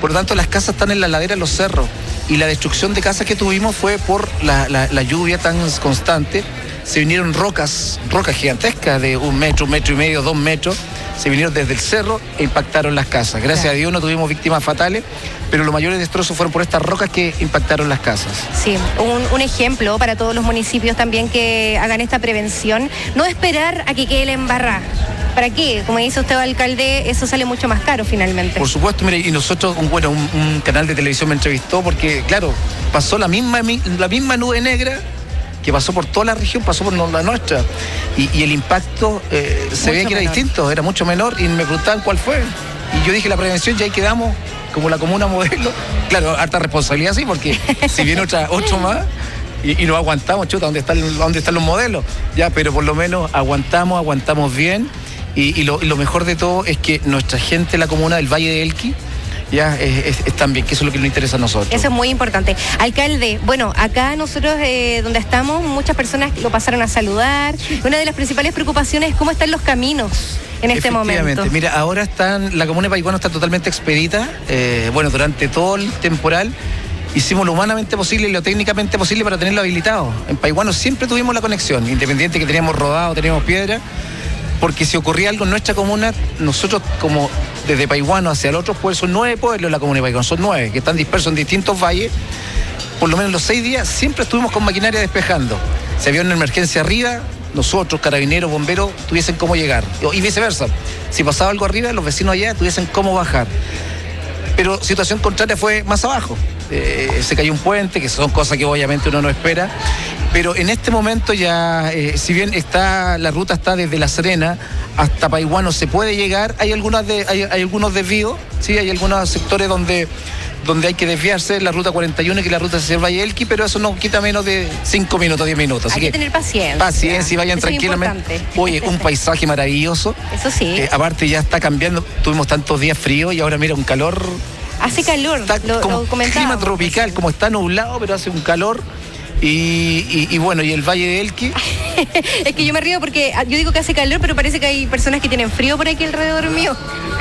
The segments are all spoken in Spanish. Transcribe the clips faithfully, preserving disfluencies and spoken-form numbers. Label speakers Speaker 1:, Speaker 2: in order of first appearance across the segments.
Speaker 1: por lo tanto las casas están en la ladera de los cerros, y la destrucción de casas que tuvimos fue por la, la, la lluvia tan constante. Se vinieron rocas, rocas gigantescas de un metro, un metro y medio, dos metros, se vinieron desde el cerro e impactaron las casas. Gracias claro. a Dios no tuvimos víctimas fatales, pero los mayores destrozos fueron por estas rocas que impactaron las casas.
Speaker 2: Sí, un, un ejemplo para todos los municipios también que hagan esta prevención, no esperar a que quede la embarrada. ¿Para qué? Como dice usted, alcalde, eso sale mucho más caro finalmente.
Speaker 1: Por supuesto, mire, y nosotros, un, bueno, un, un canal de televisión me entrevistó porque, claro, pasó la misma, la misma nube negra que pasó por toda la región, pasó por la nuestra. Y, y el impacto eh, se veía que era menor. distinto, era mucho menor, y me preguntaban cuál fue. Y yo dije, la prevención, ya ahí quedamos como la comuna modelo. Claro, harta responsabilidad sí, porque si viene otra, ocho más, y, y nos aguantamos, chuta, ¿dónde están, ¿dónde están los modelos? Ya, pero por lo menos aguantamos, aguantamos bien. Y, y, lo, y lo mejor de todo es que nuestra gente, la comuna del Valle de Elqui, ya es, es, es también, que eso es lo que nos interesa a nosotros.
Speaker 2: Eso es muy importante. Alcalde, bueno, acá nosotros eh, donde estamos, muchas personas lo pasaron a saludar. Una de las principales preocupaciones es cómo están los caminos en este momento.
Speaker 1: Mira, ahora están, la comuna de Paihuano está totalmente expedita. Eh, bueno, durante todo el temporal hicimos lo humanamente posible y lo técnicamente posible para tenerlo habilitado. En Paihuano siempre tuvimos la conexión, independiente que teníamos rodado, teníamos piedra. Porque si ocurría algo en nuestra comuna, nosotros como desde Paihuano hacia el otro pueblo, son nueve pueblos en la comuna de Paihuano, son nueve, que están dispersos en distintos valles. Por lo menos los seis días siempre estuvimos con maquinaria despejando. Si había una emergencia arriba, nosotros, carabineros, bomberos, tuviesen cómo llegar. Y viceversa. Si pasaba algo arriba, los vecinos allá tuviesen cómo bajar. Pero situación contraria fue más abajo. Eh, se cayó un puente, que son cosas que obviamente uno no espera. Pero en este momento ya, eh, si bien está la ruta está desde La Serena hasta Paihuano, se puede llegar, hay algunas de, hay, hay algunos desvíos, sí, hay algunos sectores donde, donde hay que desviarse, la ruta cuarenta y uno, que es la ruta hacia el Valle Elqui, pero eso no quita menos de cinco minutos, diez minutos.
Speaker 2: Hay
Speaker 1: Así
Speaker 2: que, que tener paciencia.
Speaker 1: Paciencia y vayan
Speaker 2: eso
Speaker 1: tranquilamente. Oye, un paisaje maravilloso.
Speaker 2: Eso sí.
Speaker 1: Eh, aparte ya está cambiando, tuvimos tantos días fríos y ahora mira un calor.
Speaker 2: Hace calor,
Speaker 1: está
Speaker 2: lo,
Speaker 1: como
Speaker 2: lo comentaba.
Speaker 1: Clima tropical, como está nublado, pero hace un calor. Y, y, y bueno, y el Valle de Elqui.
Speaker 2: Es que yo me río porque yo digo que hace calor, pero parece que hay personas que tienen frío por aquí alrededor mío.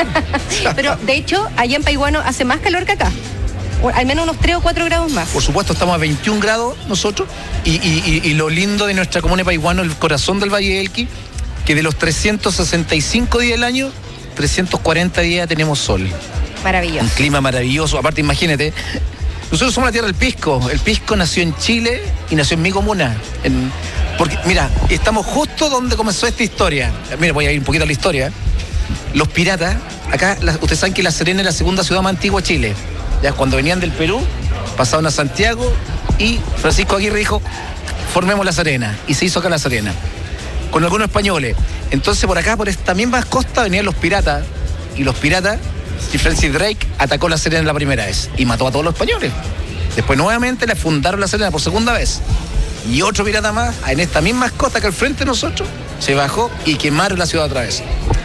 Speaker 2: Pero de hecho, allá en Paihuano hace más calor que acá. Al menos unos tres o cuatro grados más.
Speaker 1: Por supuesto, estamos a veintiún grados nosotros. Y, y, y, y lo lindo de nuestra comuna de Paihuano, el corazón del Valle de Elqui, que de los trescientos sesenta y cinco días del año, trescientos cuarenta días tenemos sol.
Speaker 2: Maravilloso.
Speaker 1: Un clima maravilloso. Aparte, imagínate. Nosotros somos la tierra del pisco. El pisco nació en Chile y nació en mi comuna. En, porque, mira, estamos justo donde comenzó esta historia. Mira, voy a ir un poquito a la historia. Los piratas, acá, la, ustedes saben que La Serena es la segunda ciudad más antigua de Chile. Ya cuando venían del Perú, pasaron a Santiago y Francisco Aguirre dijo, formemos La Serena. Y se hizo acá La Serena. Con algunos españoles. Entonces por acá, por esta misma costa, venían los piratas. Y los piratas... Y Francis Drake atacó La Serena la primera vez y mató a todos los españoles. Después nuevamente le fundaron La Serena por segunda vez. Y otro pirata más, en esta misma costa que al frente de nosotros, se bajó y quemaron la ciudad otra vez.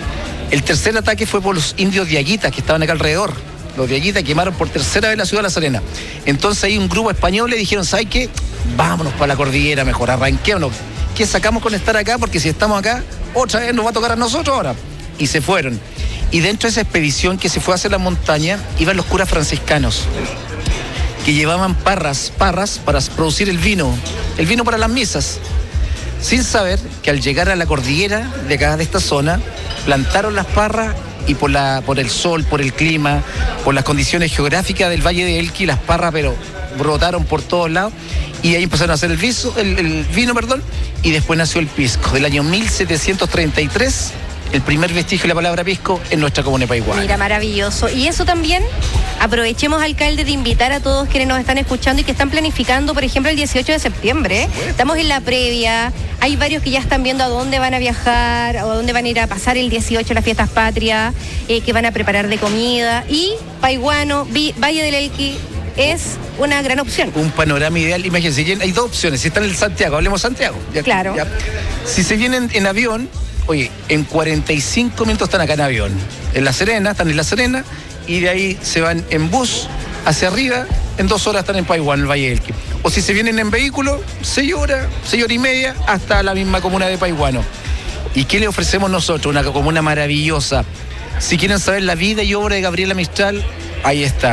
Speaker 1: El tercer ataque fue por los indios diaguitas que estaban acá alrededor. Los diaguitas quemaron por tercera vez la ciudad de La Serena. Entonces ahí un grupo español le dijeron, ¿sabes qué? Vámonos para la cordillera mejor, arranquémonos. ¿Qué sacamos con estar acá? Porque si estamos acá, otra vez nos va a tocar a nosotros ahora. Y se fueron. Y dentro de esa expedición que se fue hacia la montaña, iban los curas franciscanos, que llevaban parras, parras para producir el vino, el vino para las misas, sin saber que al llegar a la cordillera de acá, de esta zona, plantaron las parras y por, la, por el sol, por el clima, por las condiciones geográficas del Valle de Elqui, las parras, pero brotaron por todos lados, y ahí empezaron a hacer el, viso, el, el vino, perdón, y después nació el pisco, del año mil setecientos treinta y tres, el primer vestigio de la palabra pisco en nuestra comuna de Paihuano.
Speaker 2: Mira, maravilloso. Y eso también, aprovechemos, alcalde, de invitar a todos quienes nos están escuchando y que están planificando, por ejemplo, el dieciocho de septiembre. Estamos en la previa, hay varios que ya están viendo a dónde van a viajar, a dónde van a ir a pasar el dieciocho, las fiestas patrias, eh, que van a preparar de comida. Y Paihuano, Valle del Elqui, es una gran opción.
Speaker 1: Un panorama ideal. Imagínense, hay dos opciones. Si están en el Santiago, hablemos Santiago. Ya,
Speaker 2: claro.
Speaker 1: Ya. Si se vienen en avión, oye, en cuarenta y cinco minutos están acá en avión. En La Serena, están en La Serena, y de ahí se van en bus hacia arriba, en dos horas están en Paihuano, en el Valle del Elqui. O si se vienen en vehículo, seis horas, seis horas y media, hasta la misma comuna de Paihuano. ¿Y qué le ofrecemos nosotros? Una comuna maravillosa. Si quieren saber la vida y obra de Gabriela Mistral, ahí está.